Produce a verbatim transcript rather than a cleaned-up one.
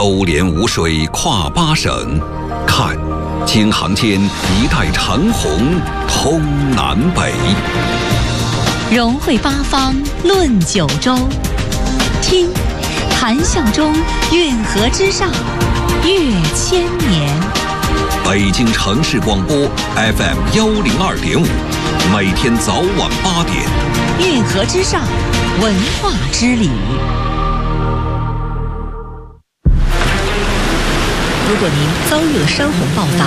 周连无水跨八省，看京杭间一带长虹通南北。 融汇八方论九州，听谈向中运河之上越千年。 北京城市广播 F M 幺零二点五，每天早晚八点。 运河之上，文化之旅。如果您遭遇了山洪爆发，